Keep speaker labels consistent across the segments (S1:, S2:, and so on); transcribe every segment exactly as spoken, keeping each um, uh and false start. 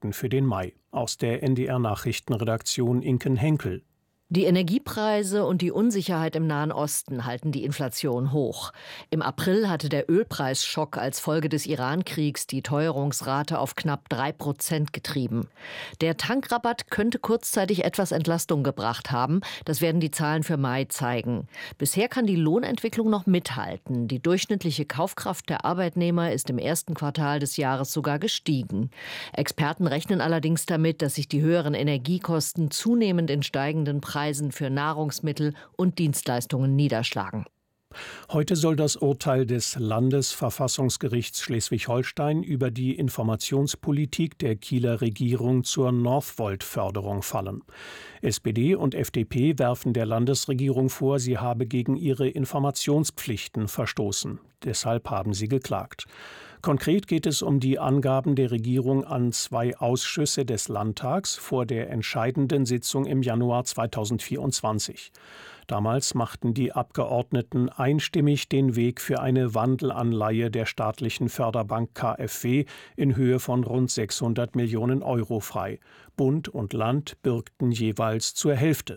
S1: Daten für den Mai. Aus der N D R-Nachrichtenredaktion Inken Henkel.
S2: Die Energiepreise und die Unsicherheit im Nahen Osten halten die Inflation hoch. Im April hatte der Ölpreisschock als Folge des Iran-Kriegs die Teuerungsrate auf knapp drei Prozent getrieben. Der Tankrabatt könnte kurzzeitig etwas Entlastung gebracht haben. Das werden die Zahlen für Mai zeigen. Bisher kann die Lohnentwicklung noch mithalten. Die durchschnittliche Kaufkraft der Arbeitnehmer ist im ersten Quartal des Jahres sogar gestiegen. Experten rechnen allerdings damit, dass sich die höheren Energiekosten zunehmend in steigenden Preisen für Nahrungsmittel und Dienstleistungen niederschlagen.
S1: Heute soll das Urteil des Landesverfassungsgerichts Schleswig-Holstein über die Informationspolitik der Kieler Regierung zur Northvolt-Förderung fallen. S P D und F D P werfen der Landesregierung vor, sie habe gegen ihre Informationspflichten verstoßen. Deshalb haben sie geklagt. Konkret geht es um die Angaben der Regierung an zwei Ausschüsse des Landtags vor der entscheidenden Sitzung im Januar zweitausendvierundzwanzig. Damals machten die Abgeordneten einstimmig den Weg für eine Wandelanleihe der staatlichen Förderbank K f W in Höhe von rund sechshundert Millionen Euro frei. Bund und Land bürgten jeweils zur Hälfte.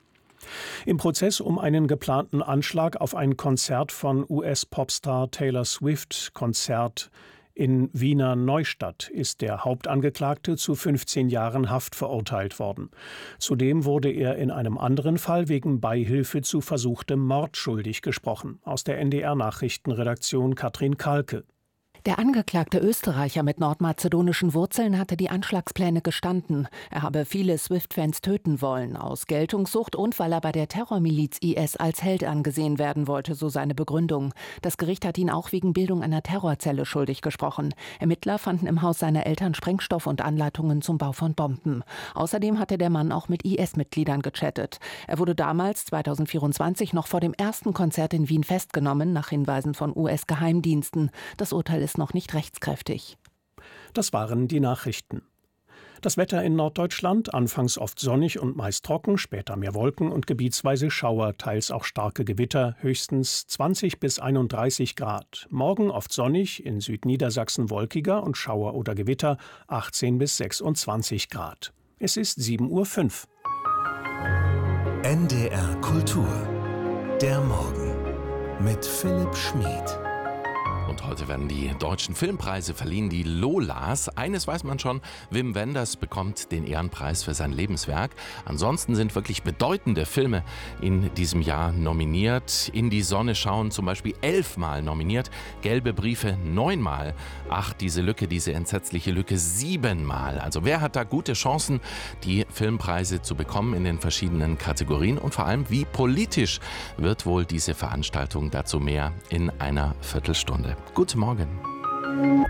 S1: Im Prozess um einen geplanten Anschlag auf ein Konzert von U S-Popstar Taylor Swift, Konzert in Wiener Neustadt, ist der Hauptangeklagte zu fünfzehn Jahren Haft verurteilt worden. Zudem wurde er in einem anderen Fall wegen Beihilfe zu versuchtem Mord schuldig gesprochen. Aus der N D R-Nachrichtenredaktion Katrin Kalke.
S3: Der angeklagte Österreicher mit nordmazedonischen Wurzeln hatte die Anschlagspläne gestanden. Er habe viele Swift-Fans töten wollen, aus Geltungssucht und weil er bei der Terrormiliz I S als Held angesehen werden wollte, so seine Begründung. Das Gericht hat ihn auch wegen Bildung einer Terrorzelle schuldig gesprochen. Ermittler fanden im Haus seiner Eltern Sprengstoff und Anleitungen zum Bau von Bomben. Außerdem hatte der Mann auch mit I S-Mitgliedern gechattet. Er wurde damals, zweitausendvierundzwanzig, noch vor dem ersten Konzert in Wien festgenommen, nach Hinweisen von U S-Geheimdiensten. Das Urteil ist noch nicht rechtskräftig.
S1: Das waren die Nachrichten. Das Wetter in Norddeutschland, anfangs oft sonnig und meist trocken, später mehr Wolken und gebietsweise Schauer, teils auch starke Gewitter, höchstens zwanzig bis einunddreißig Grad. Morgen oft sonnig, in Südniedersachsen wolkiger und Schauer oder Gewitter, achtzehn bis sechsundzwanzig Grad. Es ist sieben Uhr fünf.
S4: N D R Kultur. Der Morgen mit Philipp Schmid.
S5: Und heute werden die deutschen Filmpreise verliehen, die Lolas. Eines weiß man schon, Wim Wenders bekommt den Ehrenpreis für sein Lebenswerk. Ansonsten sind wirklich bedeutende Filme in diesem Jahr nominiert. In die Sonne schauen zum Beispiel elfmal nominiert, Gelbe Briefe neunmal. Ach, diese Lücke, diese entsetzliche Lücke siebenmal. Also wer hat da gute Chancen, die Filmpreise zu bekommen in den verschiedenen Kategorien? Und vor allem, wie politisch wird wohl diese Veranstaltung? Dazu mehr in einer Viertelstunde. Guten Morgen.